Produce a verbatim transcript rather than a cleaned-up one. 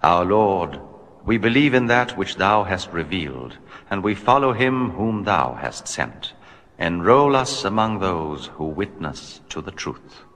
Our Lord, we believe in that which thou hast revealed, and we follow him whom thou hast sent. Enroll us among those who witness to the truth.